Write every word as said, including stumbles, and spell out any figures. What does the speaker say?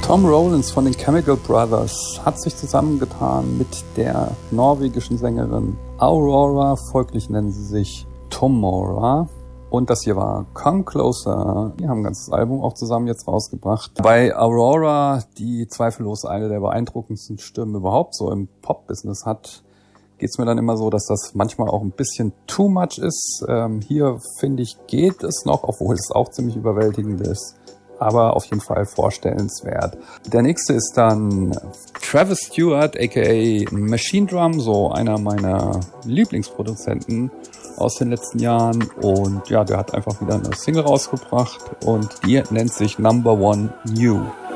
Tom Rowlands von den Chemical Brothers hat sich zusammengetan mit der norwegischen Sängerin Aurora, folglich nennen sie sich Tomorrow. Und das hier war Come Closer. Die haben ein ganzes Album auch zusammen jetzt rausgebracht. Bei Aurora, die zweifellos eine der beeindruckendsten Stimmen überhaupt so im Pop-Business hat, geht's mir dann immer so, dass das manchmal auch ein bisschen too much ist. Ähm, hier, finde ich, geht es noch, obwohl es auch ziemlich überwältigend ist. Aber auf jeden Fall vorstellenswert. Der nächste ist dann Travis Stewart, aka Machine Drum, so einer meiner Lieblingsproduzenten aus den letzten Jahren. Und ja, der hat einfach wieder eine Single rausgebracht und die nennt sich Number One New.